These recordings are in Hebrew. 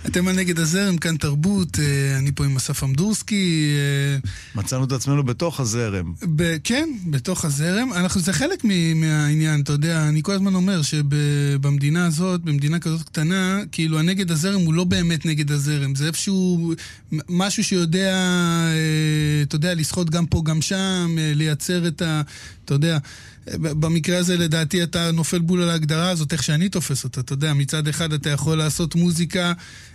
אתם הנגד הזרם, כאן תרבות, אני פה עם אסף אמדורסקי. מצאנו את עצמנו בתוך הזרם. כן, בתוך הזרם. זה חלק מהעניין, אתה יודע, אני כל הזמן אומר שבמדינה הזאת, במדינה כזאת קטנה, כאילו הנגד הזרם הוא לא באמת נגד הזרם, זה איפשהו משהו שיודע, אתה יודע, לשחות גם פה גם שם, לייצר את ה... אתה יודע, במקרה הזה לדעתי אתה נופל בול על ההגדרה הזאת, איך שאני תופס אותה, אתה יודע, מצד אחד אתה יכול לעשות מוזיקה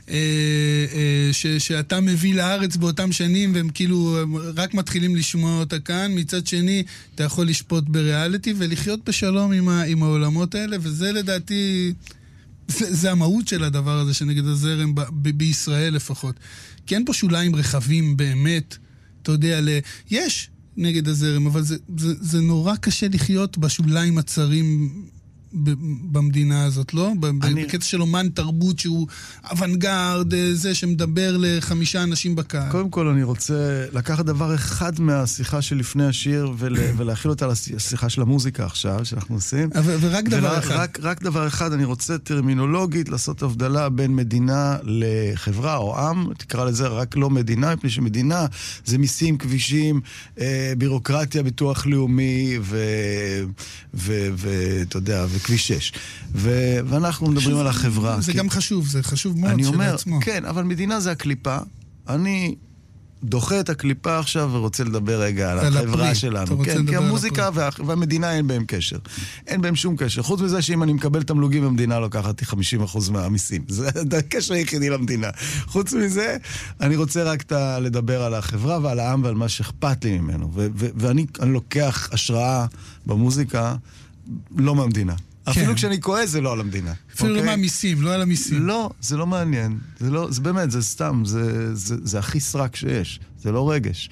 שאתה מביא לארץ באותם שנים, והם כאילו רק מתחילים לשמוע אותה כאן, מצד שני אתה יכול לשפוט בריאליטי ולחיות בשלום עם העולמות האלה, וזה לדעתי, זה המהות של הדבר הזה שנגד הזרם, בישראל לפחות. כי אין פה שוליים רחבים באמת, אתה יודע, יש נגד הזרם, אבל זה נורא קשה לחיות בשוליים הצרים במדינה הזאת, לא? בקטע של אומן תרבות שהוא אוונגרד, זה שמדבר ל5 אנשים בקהל. קודם כל אני רוצה לקחת דבר אחד מהשיחה שלפני השיר ולהכיל אותה לשיחה של המוזיקה עכשיו, שאנחנו עושים. ורק דבר אחד. רק דבר אחד, אני רוצה טרמינולוגית לעשות הבדלה בין מדינה לחברה או עם, תקרא לזה רק לא מדינה, מפני שמדינה זה מיסים, כבישים, בירוקרטיה, ביטוח לאומי ואתה יודע, וכביש 6. ואנחנו מדברים על החברה. זה גם חשוב, זה חשוב מאוד שלעצמו. כן, אבל מדינה זה הקליפה. אני דוחה את הקליפה עכשיו ורוצה לדבר רגע על החברה שלנו. כן, כי המוזיקה והמדינה אין בהם קשר. אין בהם שום קשר. חוץ מזה שאם אני מקבל תמלוגים במדינה לוקחת 50% מהמיסים. זה הקשר היחידי למדינה. חוץ מזה, אני רוצה רק לדבר על החברה ועל העם ועל מה שאכפת לי ממנו. ואני לוקח השראה במוזיקה לא מהמדינה. אפילו כשאני כועס זה לא על המדינה. אפילו לא מהמיסים, לא על המיסים. לא, זה לא מעניין. זה באמת, זה סתם, זה הכי סרק שיש. זה לא רגש.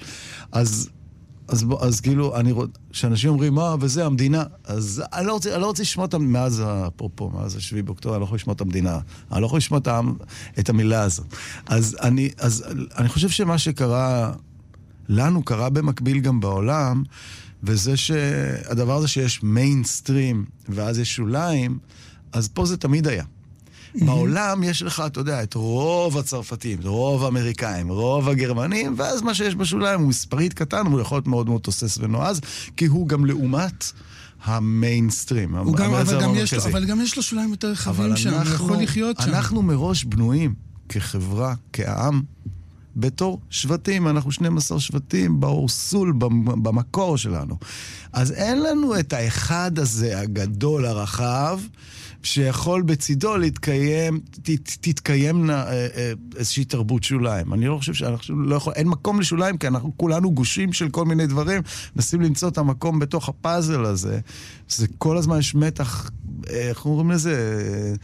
אז כאילו, כשאנשים אומרים, וזה המדינה, אז אני לא רוצה לשמוע אותם מאז, אפרופו, מאז 7 באוקטובר, אני לא יכול לשמוע את המדינה. אני לא יכול לשמוע את המילה הזאת. אז אני חושב שמה שקרה, לנו קרה במקביל גם בעולם, וזה שהדבר הזה שיש מיינסטרים, ואז יש שוליים, אז פה זה תמיד היה. בעולם יש לך, אתה יודע, את רוב הצרפתים, רוב האמריקאים, רוב הגרמנים, ואז מה שיש בשוליים הוא מספרית קטן, הוא יכול להיות מאוד מאוד תוסס ונועז, כי הוא גם לעומת המיינסטרים. אבל גם יש לו שוליים יותר רחבים שם, הוא יכול לחיות שם. אנחנו מראש בנויים כחברה, כעם, בתור שבטים, אנחנו 12 שבטים באורסול, במקור שלנו. אז אין לנו את האחד הזה, הגדול, הרחב, שיכול בצידו תתקיים איזושהי תרבות שוליים. אני לא חושב שאנחנו לא יכול, אין מקום לשוליים, כי אנחנו כולנו גושים של כל מיני דברים, נסים למצוא את המקום בתוך הפאזל הזה. זה כל הזמן יש מתח, איך אומרים לזה?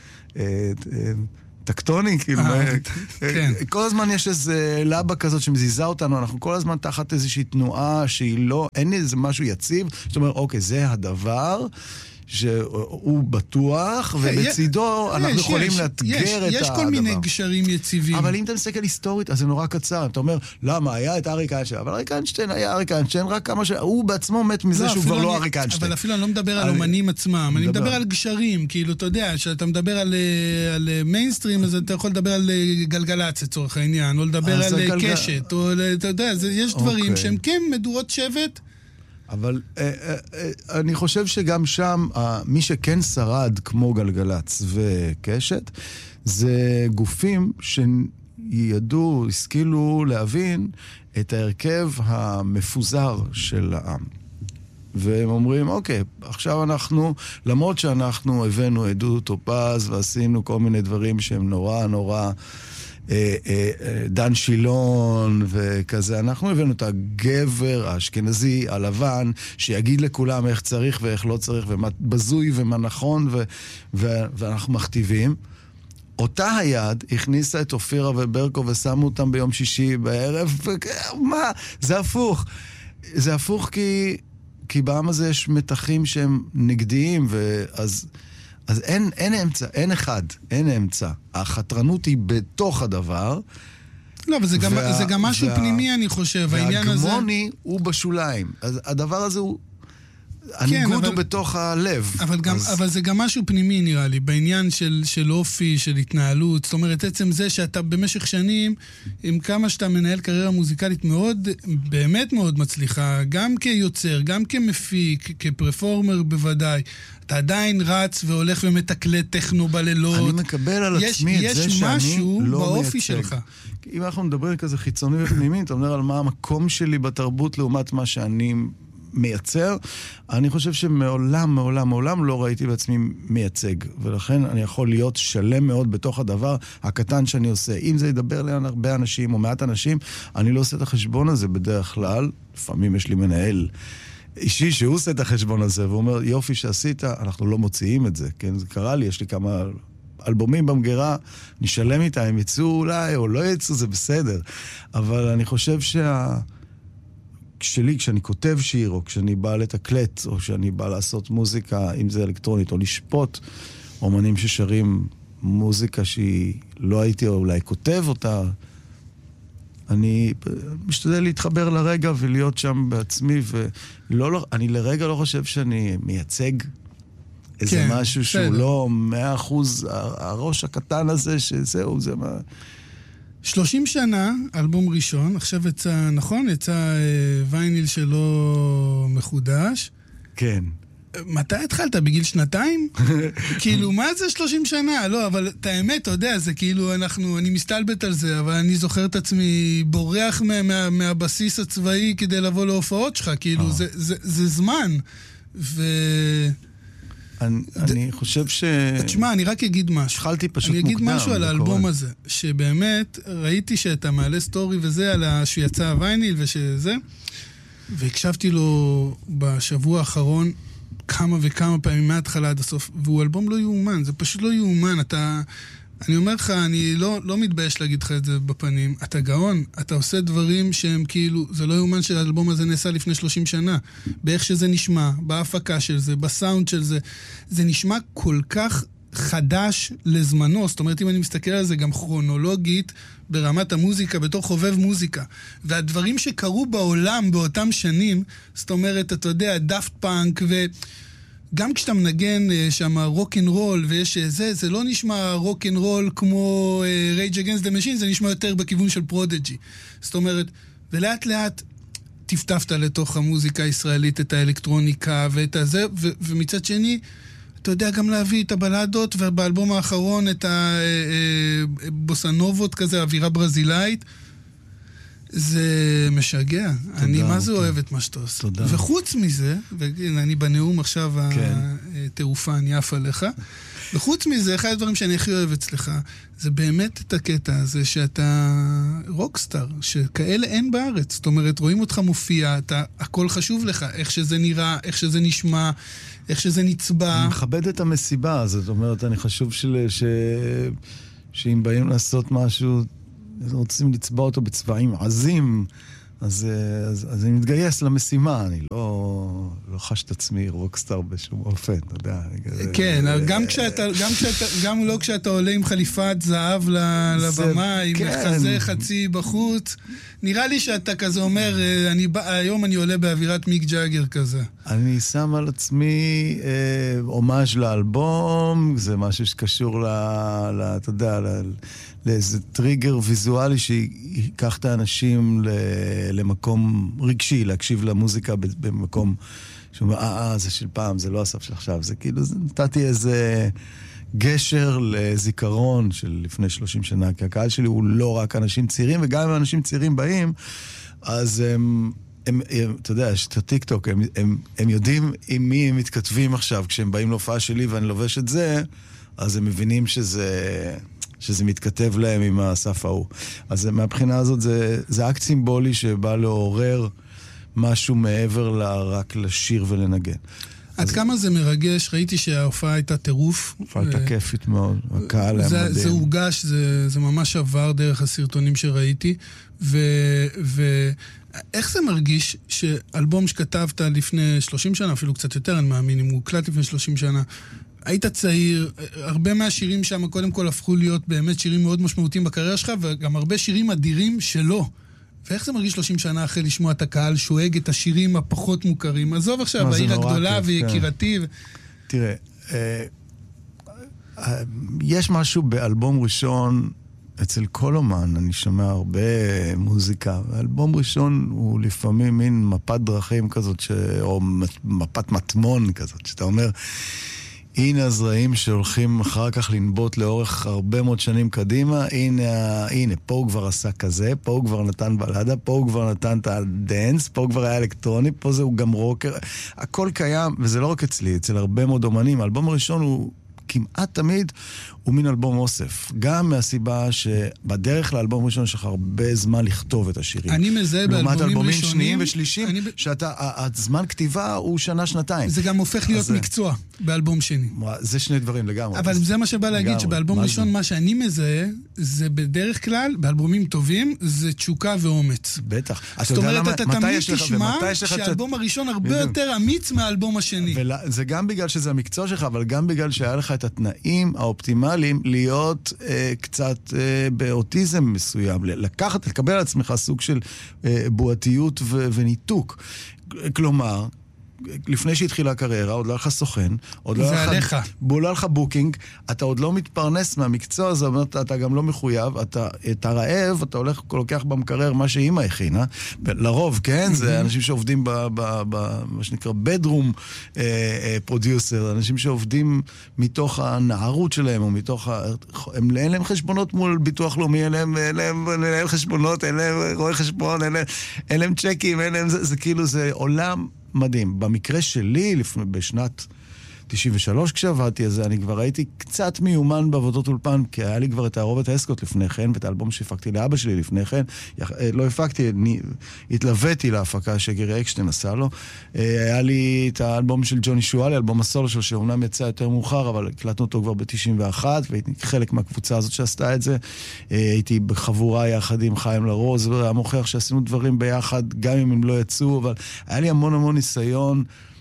טקטוני, כאילו. כל הזמן יש איזה לבה כזאת שמזיזה אותנו, אנחנו כל הזמן תחת איזושהי תנועה שהיא לא, אין איזה משהו יציב, זאת אומרת, אוקיי, זה הדבר שהוא בטוח, ובצידו אנחנו יכולים לאתגר את הדבר. יש כל מיני גשרים יציבים. אבל אם אתה מסתכל היסטורית, אז זה נורא קצר. אתה אומר, למה? היה את אריק איינשטיין, אבל אריק איינשטיין היה אריק איינשטיין, רק כמה הוא בעצמו מת מזה שהוא כבר לא אריק איינשטיין. אבל אפילו אני לא מדבר על אומנים עצמם, אני מדבר על גשרים, כאילו, אתה יודע, שאתה מדבר על מיינסטרים, אז אתה יכול לדבר על גלגלצ, לצורך העניין, או לדבר על קשת, או אתה יודע, יש דברים שהם כן מדורות שבט, אבל אני חושב שגם שם, מי שכן שרד כמו גלגלץ וקשת, זה גופים שידעו, השכילו להבין את ההרכב המפוזר של העם. והם אומרים, אוקיי, עכשיו אנחנו, למרות שאנחנו הבאנו עדות טופז ועשינו כל מיני דברים שהם נורא נורא דן שילון וכזה, אנחנו הבאנו את הגבר האשכנזי הלבן שיגיד לכולם איך צריך ואיך לא צריך ומה בזוי ומה נכון ואנחנו מכתיבים. אותה היד הכניסה את אופירה וברקו ושמו אותם ביום שישי בערב, מה? זה הפוך. זה הפוך כי בעם הזה יש מתחים שהם נגדיים, אז אין אמצע, אין אחד, אין אמצע. החתרנות היא בתוך הדבר. לא, אבל זה גם משהו פנימי, אני חושב. והגמוני הוא בשוליים. אז הדבר הזה הוא, הניגוד הוא בתוך הלב. אבל זה גם משהו פנימי נראה לי, בעניין של אופי, של התנהלות. זאת אומרת, עצם זה שאתה במשך שנים, עם כמה שאתה מנהל קריירה מוזיקלית מאוד, באמת מאוד מצליחה, גם כיוצר, גם כמפיק, כפרפורמר בוודאי. אתה עדיין רץ והולך ומתקלט טכנו בלילות. אני מקבל על עצמי את זה שאני לא מייצג. יש משהו באופי שלך. אם אנחנו מדברים כזה חיצוני ופנימי, אתה אומר על מה המקום שלי בתרבות לעומת מה שאני מייצר, אני חושב שמעולם לא ראיתי בעצמי מייצג, ולכן אני יכול להיות שלם מאוד בתוך הדבר הקטן שאני עושה. אם זה ידבר לען הרבה אנשים או מעט אנשים, אני לא עושה את החשבון הזה בדרך כלל. לפעמים יש לי מנהל אישי שהוא עושה את החשבון הזה, והוא אומר, יופי שעשית, אנחנו לא מוציאים את זה. כן, זה קרה לי, יש לי כמה אלבומים במגירה, נשלם איתה, הם יצאו אולי או לא יצאו, זה בסדר. אבל אני חושב כשאני כותב שיר, או כשאני בא לתקלט, או כשאני בא לעשות מוזיקה, אם זה אלקטרונית, או לשפוט אומנים ששרים מוזיקה שהיא לא הייתי אולי כותב אותה, אני משתדל להתחבר לרגע ולהיות שם בעצמי, ואני לרגע לא חושב שאני מייצג איזה משהו שהוא לא 100%, הראש הקטן הזה, שזהו, זה מה... 30 שנה, אלבום ראשון, עכשיו יצא, נכון? יצא וייניל שלו מחודש. כן. מתי התחלת? בגיל 2? כאילו, מה זה 30 שנה? לא, אבל את האמת, אתה יודע, זה כאילו, אני מסתלבט על זה, אבל אני זוכר את עצמי בורח מהבסיס הצבאי כדי לבוא להופעות שלך, כאילו, זה זמן. אני חושב תשמע, אני רק אגיד משהו. התחלתי פשוט מוקדם. אני אגיד משהו על האלבום הזה, שבאמת ראיתי שאתה מעלה סטורי וזה, על שיצא הווייניל ושזה, והקשבתי לו בשבוע האחרון כמה וכמה פעמים מההתחלה עד הסוף, והוא אלבום לא יאומן, זה פשוט לא יאומן. אני אומר לך, אני לא מתבייש להגיד לך את זה בפנים. אתה גאון, אתה עושה דברים שהם כאילו, זה לא יאומן שהאלבום הזה נעשה לפני 30 שנה. באיך שזה נשמע, בהפקה של זה, בסאונד של זה. זה נשמע כל כך חדש לזמנו. זאת אומרת, אם אני מסתכל על זה גם כרונולוגית, ברמת המוזיקה, בתור חובב מוזיקה. והדברים שקרו בעולם באותם שנים, זאת אומרת, אתה יודע, דאפט פאנק גם כשאתה מנגן שם רוק אנד רול ויש זה לא נשמע רוק אנד רול כמו Rage Against the Machine, זה נשמע יותר בכיוון של פרודג'י. זאת אומרת, ולאט לאט טפטפת לתוך המוזיקה הישראלית את האלקטרוניקה ואת הזה, ומצד שני, אתה יודע גם להביא את הבלדות, ובאלבום האחרון את הבוסנובות כזה, אווירה ברזילאית. זה משגע. אני מה זה אוהב את מה שאתה עושה. תודה. וחוץ מזה, ואני בנאום עכשיו התעופה, אני עף עליך, וחוץ מזה, אחד הדברים שאני הכי אוהב אצלך, זה באמת את הקטע הזה שאתה רוקסטאר, שכאלה אין בארץ. זאת אומרת, רואים אותך מופיע, הכל חשוב לך, איך שזה נראה, איך שזה נשמע, איך שזה נצבע. אני מכבד את המסיבה, זאת אומרת, אני חשוב שאם באים לעשות משהו, רוצים לצבע אותו בצבעים עזים, אז אני מתגייס למשימה, אני לא חש את עצמי רוקסטאר בשום אופן, אתה יודע. כן, גם לא כשאתה עולה עם חליפת זהב לבמה, עם חזה חצי בחוץ, נראה לי שאתה כזה אומר, היום אני עולה באווירת מיק ג'אגר כזה. אני שם על עצמי הומאז' לאלבום, זה משהו שקשור אתה יודע, לאיזה טריגר ויזואלי שיקח את האנשים למקום רגשי, להקשיב למוזיקה במקום שאומר, זה של פעם, זה לא הסף של עכשיו. זה כאילו, נתתי איזה גשר לזיכרון של לפני 30 שנה, כי הקהל שלי הוא לא רק אנשים צעירים, וגם אם אנשים צעירים באים, אז אתה יודע, יש את הטיק-טוק, הם יודעים עם מי הם מתכתבים עכשיו, כשהם באים להופעה שלי ואני לובש את זה, אז הם מבינים שזה מתכתב להם עם הסף ההוא. אז מהבחינה הזאת זה אקט סימבולי שבא לעורר משהו מעבר רק לשיר ולנגן. עד כמה זה מרגש, ראיתי שההופעה הייתה טירוף. ההופעה הייתה כיפית מאוד, הקהל היה מדהים. זה הורגש, זה ממש עבר דרך הסרטונים שראיתי, ואיך זה מרגיש שאלבום שכתבת לפני 30 שנה, אפילו קצת יותר, אני מאמין, אם הוא הוקלט לפני 30 שנה, היית צעיר, הרבה מהשירים שם קודם כל הפכו להיות באמת שירים מאוד משמעותיים בקריירה שלך, וגם הרבה שירים אדירים שלו. ואיך זה מרגיש 30 שנה אחרי לשמוע את הקהל שואג את השירים הפחות מוכרים? עזוב עכשיו, העיר הגדולה ויקירתי. תראה, יש משהו באלבום ראשון, אצל כל אומן, אני שומע הרבה מוזיקה, ואלבום ראשון הוא לפעמים מין מפת דרכים כזאת, או מפת מטמון כזאת, שאתה אומר, הנה הזרעים שהולכים אחר כך לנבוט לאורך הרבה מאוד שנים קדימה, הנה, פה הוא כבר עשה כזה, פה הוא כבר נתן בלדה, פה הוא כבר נתן את הדנס, פה הוא כבר היה אלקטרוני, פה זה הוא גם רוקר, הכל קיים, וזה לא רק אצלי, אצל הרבה מאוד אומנים. האלבום הראשון הוא כמעט תמיד הוא מין אלבום אוסף. גם מהסיבה שבדרך לאלבום ראשון שלך הרבה זמן לכתוב את השירים. אני מזהה באלבומים ראשונים. אלבומים שניים ושלישים, שהזמן כתיבה הוא שנה-שנתיים. זה גם הופך להיות מקצוע באלבום שני. זה שני דברים לגמרי. אבל זה מה שבא להגיד, שבאלבום ראשון מה שאני מזהה, זה בדרך כלל, באלבומים טובים, זה תשוקה ואומץ. בטח. זאת אומרת, אתה תמיד תשמע שהאלבום הראשון הרבה יותר אמיץ מהאלבום השני. זה גם בגלל שזה המקצוע שלך, אבל גם בגלל שהיה לך את התנאים האופטימליים להיות קצת באוטיזם מסוים, לקבל על עצמך סוג של בועתיות וניתוק. כלומר, לפני שהתחילה הקריירה, עוד לא היה לך סוכן, עוד לא היה לך בוקינג, אתה עוד לא מתפרנס מהמקצוע הזה, אתה גם לא מחויב, אתה רעב, אתה לוקח במקרר מה שאימא הכינה, לרוב, כן? זה אנשים שעובדים מה שנקרא bedroom producer, אנשים שעובדים מתוך הנערות שלהם, או מתוך אין להם חשבונות מול ביטוח לאומי, אין להם חשבונות, אין להם רואי חשבון, אין להם צ'קים, זה כאילו, זה עולם מדהים. במקרה שלי, בשנת 93 כשעבדתי, אז אני כבר הייתי קצת מיומן בעבודות אולפן, כי היה לי כבר את הערובת האסקוט לפני כן, ואת האלבום שהפקתי לאבא שלי לפני כן. לא הפקתי, התלוויתי להפקה שגירי אקשטיין עשה לו. היה לי את האלבום של ג'וני שואלי, אלבום הסולו שלו, שאומנם יצא יותר מאוחר, אבל הקלטנו אותו כבר ב-91, והייתי חלק מהקבוצה הזאת שעשתה את זה. הייתי בחבורה יחד עם חיים לרוז, והיה מוכיח שעשינו דברים ביחד, גם אם הם לא יצאו, אבל היה לי המון ניסיון,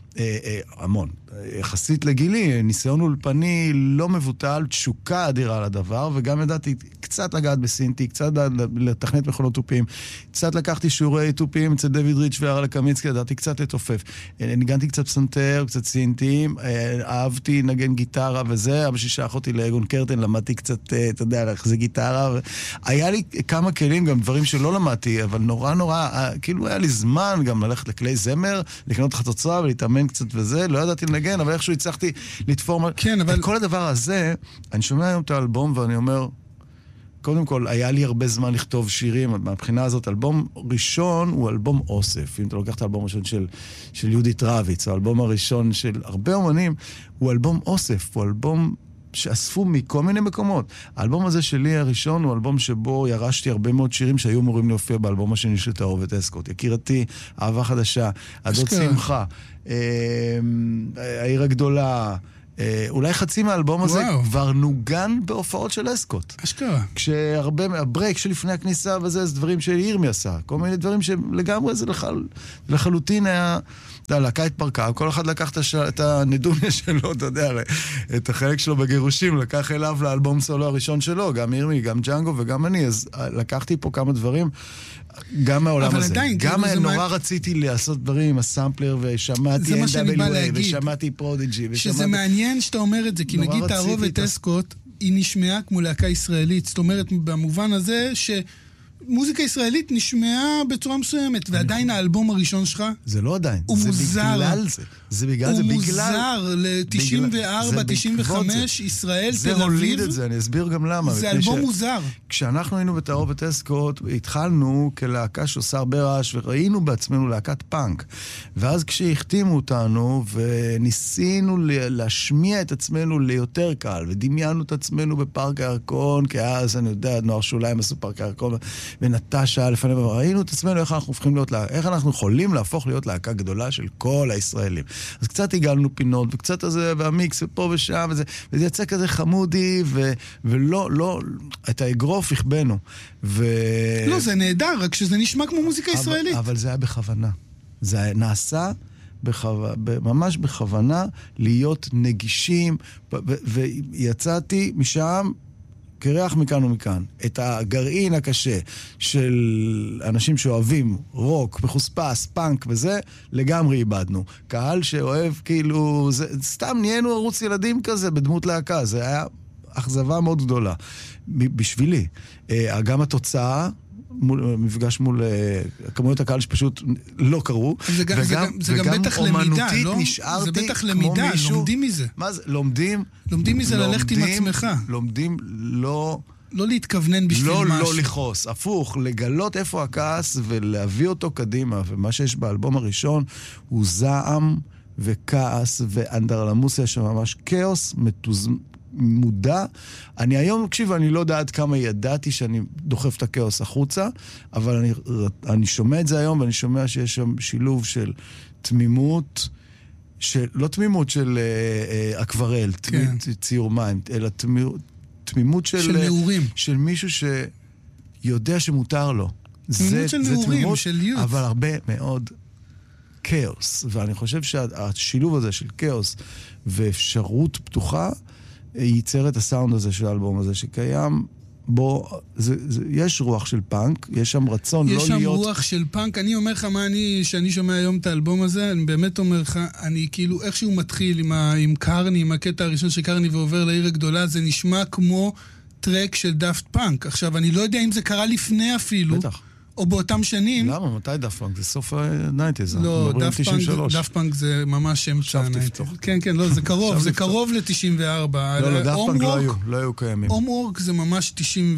המון. יחסית לגילי, ניסיון אולפני לא מבוטל, תשוקה אדירה לדבר, וגם ידעתי קצת לגעת בסינטי, קצת לתכנת מכונות טופים, קצת לקחתי שיעורי טופים אצל דויד ריץ' וארלה קמיצקי, ידעתי קצת לתופף. ניגנתי קצת פסנתר, קצת סינטים, אהבתי נגן גיטרה וזה, אבא ששלח אותי לאגון קרטן, למדתי קצת, אתה יודע, איך זה גיטרה, היה לי כמה כלים, גם דברים שלא למדתי, אבל נורא, כאילו היה לי זמן גם ללכת לכלי זמר, לקנות חצוצרה ולהתאמן קצת וזה, לא ידעתי לנגן, אבל איכשהו הצלחתי לתפור... כן, אבל... כל הדבר הזה, אני שומע היום את האלבום ואני אומר, קודם כל, היה לי הרבה זמן לכתוב שירים, מהבחינה הזאת, אלבום ראשון הוא אלבום אוסף. אם אתה לוקח את האלבום הראשון של יהודית רביץ, או האלבום הראשון של הרבה אומנים, הוא אלבום אוסף, הוא אלבום שאספו מכל מיני מקומות. האלבום הזה שלי הראשון הוא אלבום שבו ירשתי הרבה מאוד שירים שהיו אמורים להופיע באלבום השני של תערובת אסקוט. יקירתי, אהבה חדשה, הדוד שמחה, העיר הגדולה, אולי חצי מהאלבום הזה כבר נוגן בהופעות של אסקוט. אשכרה. כשהרבה, הברייק שלפני הכניסה וזה, זה דברים שירמי עשה. כל מיני דברים שלגמרי זה לחלוטין היה... להקה התפרקה, כל אחד לקח את הנדוניה שלו, אתה יודע, את החלק שלו בגירושים, לקח אליו לאלבום סולו הראשון שלו, גם ירמי, גם ג'אנגו וגם אני, אז לקחתי פה כמה דברים, גם מהעולם הזה. גם נורא רציתי לעשות דברים עם הסמפלר, ושמעתי NWA, ושמעתי פרודיג'י, שזה מעניין שאתה אומר את זה, כי נגיד תערובת אסקוט, היא נשמעה כמו להקה ישראלית, זאת אומרת, במובן הזה מוזיקה ישראלית נשמעה בצורה מסוימת, ועדיין האלבום הראשון שלך זה לא עדיין, הוא מוזר. זה בגלל זה. הוא מוזר ל-94, 95, ישראל, תל אביב. זה הוליד את זה, אני אסביר גם למה. זה אלבום מוזר. כשאנחנו היינו בתערובת אסקוט, התחלנו כלהקה שעושה הרבה רעש, וראינו בעצמנו להקת פאנק. ואז כשהחתימו אותנו, וניסינו להשמיע את עצמנו ליותר קהל, ודמיינו את עצמנו בפארק הירקון, כי אז אני יודע, נוער שוליים עשו פארק הירקון, ונטשה לפנינו, וראינו את עצמנו איך אנחנו הופכים להיות, איך אנחנו יכולים להפוך להיות להקה גדולה של כל הישראלים. אז קצת הגלנו פינות, וקצת הזה, והמיקס, ופה ושם, וזה יצא כזה חמודי, ולא, את האגרוף הכבנו. לא, זה נהדר, רק שזה נשמע כמו מוזיקה ישראלית. אבל זה היה בכוונה. זה נעשה ממש בכוונה להיות נגישים, ויצאתי משם קרח מכאן ומכאן, את הגרעין הקשה של אנשים שאוהבים רוק, מחוספס, פאנק וזה, לגמרי איבדנו. קהל שאוהב כאילו, סתם נהיינו ערוץ ילדים כזה בדמות להקה, זה היה אכזבה מאוד גדולה. בשבילי. גם התוצאה, מפגש מול כמויות הקהל שפשוט לא קרו. זה גם בטח למידה, לא? נשארתי זה בטח למידה, לומדים מזה. מה זה? לומדים מזה ללכת עם עצמך. לומדים לא להתכוונן בשביל משהו. לא לכעוס, הפוך, לגלות איפה הכעס ולהביא אותו קדימה. ומה שיש באלבום הראשון הוא זעם וכעס ואנדרלמוסיה שממש כאוס מודע. אני היום, תקשיב, אני לא יודע עד כמה ידעתי שאני דוחף את הכאוס החוצה, אבל אני שומע את זה היום, ואני שומע שיש שם שילוב של תמימות, לא תמימות של אקוורל, ציור מים, אלא תמימות של נעורים. של מישהו שיודע שמותר לו. תמימות של נעורים, של יוץ. אבל הרבה מאוד כאוס. ואני חושב שהשילוב הזה של כאוס ואפשרות פתוחה, ייצר את הסאונד הזה של האלבום הזה שקיים בו, יש רוח של פאנק, יש שם רצון לא להיות... יש שם רוח של פאנק, אני אומר לך מה שאני שומע היום את האלבום הזה, אני באמת אומר לך, אני כאילו איכשהו מתחיל עם קרני, עם הקטע הראשון של קרני ועובר לעיר הגדולה, זה נשמע כמו טרק של דאפט פאנק. עכשיו, אני לא יודע אם זה קרה לפני אפילו. בטח. או באותם שנים... למה? מתי דאפט פאנק? זה סוף ה-90s. לא, דאפט פאנק זה ממש אמצע ה-90s. כן, כן, לא, זה קרוב, זה קרוב ל-94. לא, דאפט פאנק לא היו קיימים. הומוורק זה ממש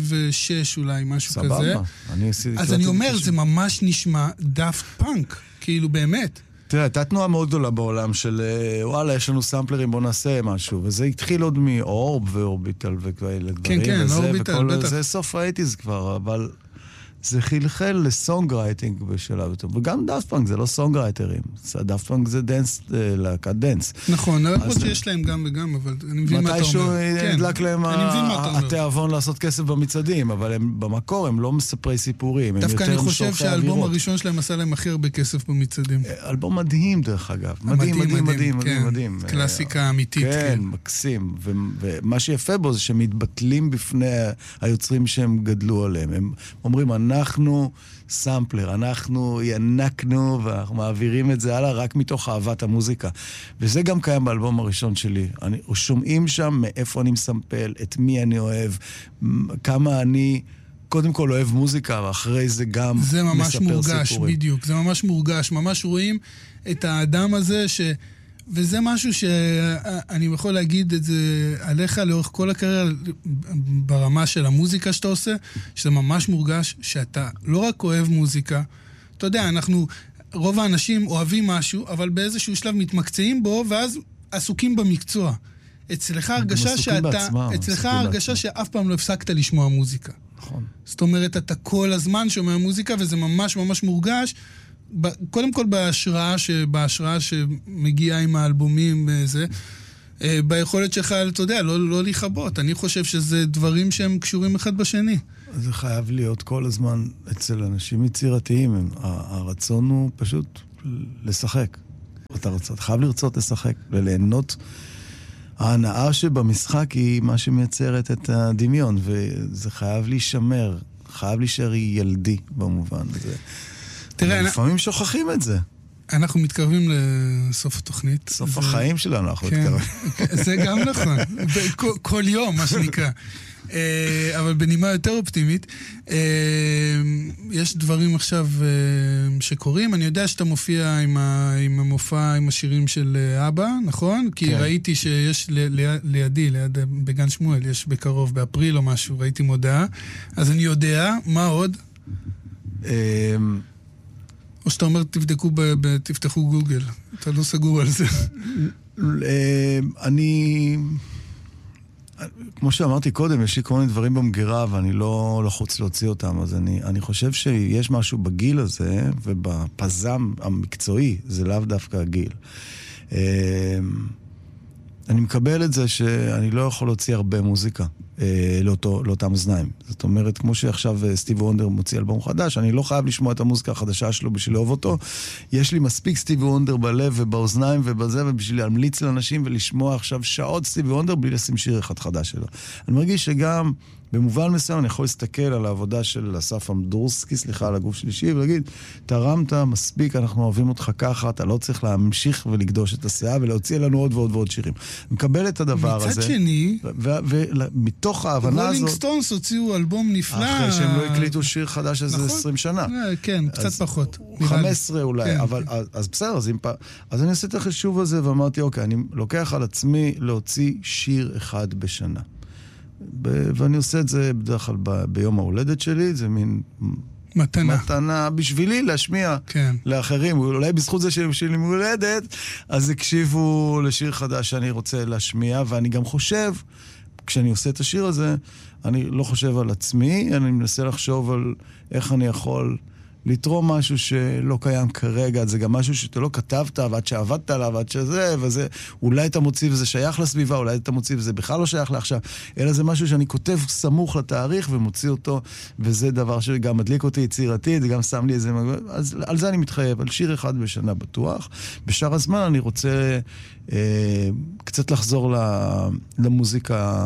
96 אולי, משהו כזה. סבבה. אז אני אומר, זה ממש נשמע דאפט פאנק, כאילו באמת. תראה, הייתה תנועה מאוד גדולה בעולם של וואלה, יש לנו סמפלרים, בוא נעשה משהו. וזה התחיל עוד מאורב ואורביטל וכאלה דברים. כן, כן, אורביטל, בטח. זה סוף ה-80s כבר, אבל... זה חלחל לסונגרייטינג בשלב יותר. וגם דאפט פאנק זה לא סונגרייטרים. דאפט פאנק זה דנס, להקת דנס. נכון, למרות שיש להם גם וגם, אבל אני מבין מה אתה אומר. מתישהו נדלק להם התיאבון לעשות כסף במצעדים, אבל הם במקור, הם לא מספרי סיפורים. דווקא אני חושב שהאלבום הראשון שלהם עשה להם הכי הרבה כסף במצעדים. אלבום מדהים דרך אגב. מדהים. קלאסיקה אמיתית. כן, מקסים. ומה שיפה בו זה שהם מתבטלים בפני היוצרים שהם גדלו עליהם. הם אומרים, אנחנו סמפלר, אנחנו ינקנו ואנחנו מעבירים את זה הלאה רק מתוך אהבת המוזיקה. וזה גם קיים באלבום הראשון שלי. שומעים שם מאיפה אני מסמפל, את מי אני אוהב, כמה אני קודם כל אוהב מוזיקה, ואחרי זה גם זה ממש מספר מורגש, סיפורים. בדיוק, זה ממש מורגש. ממש רואים את האדם הזה וזה משהו שאני יכול להגיד את זה עליך לאורך כל הקריירה ברמה של המוזיקה שאתה עושה, שזה ממש מורגש שאתה לא רק אוהב מוזיקה, אתה יודע, רוב האנשים אוהבים משהו, אבל באיזשהו שלב מתמקצעים בו, ואז עסוקים במקצוע. אצלך הרגשה שאף פעם לא הפסקת לשמוע מוזיקה. נכון. זאת אומרת, אתה כל הזמן שומע מוזיקה, וזה ממש ממש מורגש, קודם כל בהשראה שמגיעה עם האלבומים וזה, ביכולת שלך, אתה יודע, לא להיחבות. אני חושב שזה דברים שהם קשורים אחד בשני. זה חייב להיות כל הזמן אצל אנשים יצירתיים. הרצון הוא פשוט לשחק. אתה חייב לרצות לשחק וליהנות. ההנאה שבמשחק היא מה שמייצרת את הדמיון, וזה חייב להישמר, חייב להישאר ילדי במובן הזה. תראה, לפעמים שוכחים את זה. אנחנו מתקרבים לסוף התוכנית. סוף החיים שלנו אנחנו מתקרבים. זה גם נכון. כל יום, מה שנקרא. אבל בנימה יותר אופטימית, יש דברים עכשיו שקורים. אני יודע שאתה מופיע עם המופע, עם השירים של אבא, נכון? כי ראיתי שיש לידי, בגן שמואל, יש בקרוב, באפריל או משהו, ראיתי מודעה. אז אני יודע, מה עוד? או שאתה אומר, תפתחו גוגל. אתה לא סגור על זה. כמו שאמרתי קודם, יש לי כל מיני דברים במגירה, ואני לא לחוץ להוציא אותם. אז אני חושב שיש משהו בגיל הזה, ובפזם המקצועי, זה לאו דווקא הגיל. אני מקבל את זה שאני לא יכול להוציא הרבה מוזיקה. לאותם אוזניים. זאת אומרת, כמו שעכשיו סטיבי וונדר מוציא אלבום חדש, אני לא חייב לשמוע את המוזיקה החדשה שלו בשביל לאהוב אותו. יש לי מספיק סטיבי וונדר בלב ובאוזניים ובזה, ובשביל להמליץ לאנשים ולשמוע עכשיו שעות סטיבי וונדר בלי לשים שיר אחד חדש שלו. אני מרגיש שגם במובן מסוים אני יכול להסתכל על העבודה של אסף אמדורסקי, סליחה על הגוף שלישי, ולהגיד, תרמת מספיק, אנחנו אוהבים אותך ככה, אתה לא צריך להמשיך ולקדוש את הסאה, ולהוציא לנו עוד ועוד ועוד שירים. מקבל את הדבר הזה. מצד שני, ומתוך ההבנה הזאת... רולינג סטונס הוציאו אלבום נפלא. אחרי שהם לא הקליטו שיר חדש איזה 20 שנה. כן, קצת פחות. 15 אולי, אבל אז בסדר, אז אני עשיתי את החישוב הזה, ואמרתי, אוקיי, אני לוקח על עצמי להוציא שיר אחד בשנה. ואני עושה את זה בדרך כלל ביום ההולדת שלי, זה מין מתנה בשבילי להשמיע לאחרים. אולי בזכות זה שלי מולדת, אז הקשיבו לשיר חדש שאני רוצה להשמיע, ואני גם חושב, כשאני עושה את השיר הזה, אני לא חושב על עצמי, אני מנסה לחשוב על איך אני יכול לתרום משהו שלא קיים כרגע, זה גם משהו שאתה לא כתבת, ועד שעבדת עליו, ועד שזה, וזה, אולי אתה מוציא וזה שייך לסביבה, אולי אתה מוציא וזה בכלל לא שייך לעכשיו, אלא זה משהו שאני כותב סמוך לתאריך ומוציא אותו, וזה דבר שגם מדליק אותי יצירתית, זה גם שם לי איזה... אז על זה אני מתחייב, על שיר אחד בשנה בטוח. בשאר הזמן אני רוצה קצת לחזור למוזיקה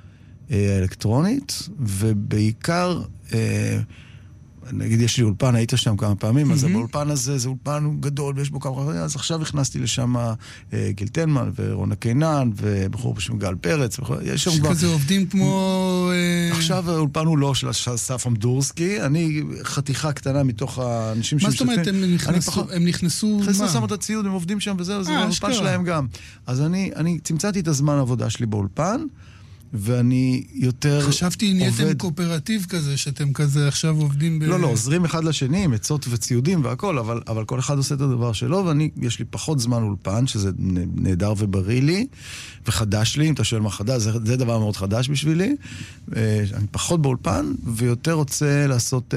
האלקטרונית, ובעיקר... נגיד, יש לי אולפן, היית שם כמה פעמים, אז באולפן הזה, זה אולפן גדול, ויש בו כמה... אז עכשיו הכנסתי לשם גיל טנמן, ורונה קינן, ובחור בשם גל פרץ, יש שם כבר... שכזה עובדים כמו... עכשיו האולפן הוא לא של אסף אמדורסקי, אני חתיכה קטנה מתוך האנשים מה זאת אומרת, הם נכנסו... נכנסו שמו את הציוד, הם עובדים שם, וזהו, זה האולפן שלהם גם. אז אני צמצמתי את הזמן העבודה שלי באולפן, ואני יותר חשבתי נהייתם קואופרטיב כזה, שאתם כזה עכשיו עובדים לא, עוזרים אחד לשני, עם עצות וציודים והכל, אבל כל אחד עושה את הדבר שלו, יש לי פחות זמן אולפן, שזה נהדר ובריא לי, וחדש לי, אם אתה שואל מה חדש, זה דבר מאוד חדש בשבילי. אני פחות באולפן, ויותר רוצה לעשות...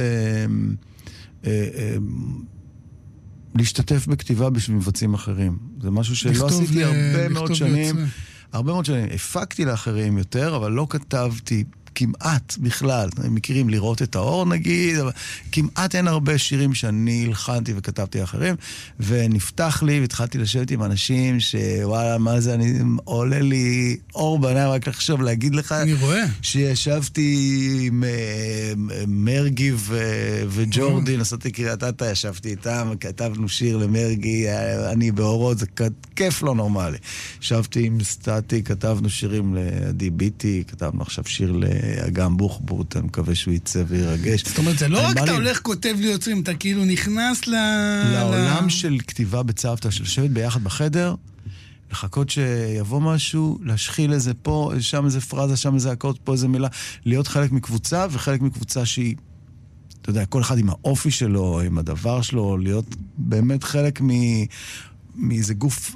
להשתתף בכתיבה בשביל מבצעים אחרים. זה משהו שלא עשיתי הרבה מאוד שנים. הרבה מאוד שנים, הפקתי לאחרים יותר, אבל לא כתבתי כמעט בכלל. הם מכירים לראות את האור נגיד, אבל כמעט אין הרבה שירים שאני הלחנתי וכתבתי לאחרים, ונפתח לי והתחלתי לשבת עם אנשים שוואלה, מה זה, עולה לי אור בעיניים, רק לחשוב להגיד לך, אני רואה. שישבתי עם מרגי וג'ורדי, נסעתי קריית אתא, ישבתי איתם, כתבנו שיר למרגי, אני באורות, זה כיף לא נורמלי. ישבתי עם סטטי, כתבנו שירים לעדי ביטי, כתבנו עכשיו שיר אגם בוחבוט, אני מקווה שהוא יצא וירגש. זאת אומרת, זה לא רק אתה הולך כותב לי יוצרים, אתה כאילו נכנס לעולם של כתיבה בצוותא, של לשבת ביחד בחדר, לחכות שיבוא משהו, להשחיל איזה פה, שם איזה פרזה, שם איזה הקוד, פה איזה מילה, להיות חלק מקבוצה, וחלק מקבוצה שהיא, אתה יודע, כל אחד עם האופי שלו, עם הדבר שלו, להיות באמת חלק מאיזה גוף...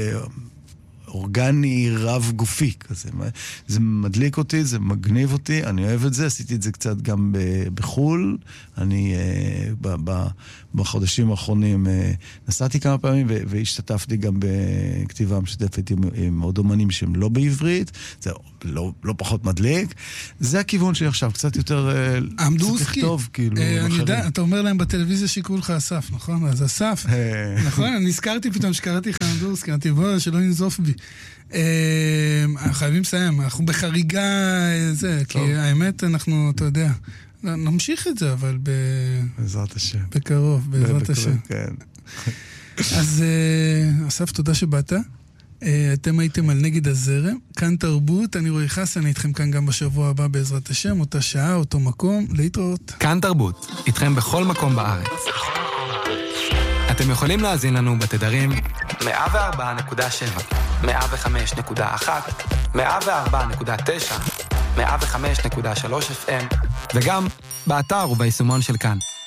אורגני רב גופי כזה. זה מדליק אותי, זה מגניב אותי, אני אוהב את זה, עשיתי את זה קצת גם בחול, אני בחודשים האחרונים נסעתי כמה פעמים והשתתפתי גם בכתיבה משותפת עם עוד אומנים שהם לא בעברית, זה לא פחות מדליק, זה הכיוון שלי עכשיו, קצת יותר לכתוב כאילו. אני יודע, אתה אומר להם בטלוויזיה שיקראו לך אסף, נכון? אז אסף, נכון? אני נזכרתי פתאום שקראתי לך אמדורסקי, אמרתי בוא, שלא ננזוף בי. חייבים לסיים, אנחנו בחריגה זה, כי האמת אנחנו, אתה יודע, נמשיך את זה, אבל בעזרת השם. בקרוב, בעזרת השם. כן. אז אסף, תודה שבאת. אתם הייתם על נגד הזרם, כאן תרבות, אני רועי חסן, איתכם כאן גם בשבוע הבא בעזרת השם, אותה שעה, אותו מקום, להתראות. כאן תרבות, איתכם בכל מקום בארץ. אתם יכולים להאזין לנו בתדרים 104.7, 105.1, 104.9, 105.3 FM, וגם באתר וביישומון של כאן.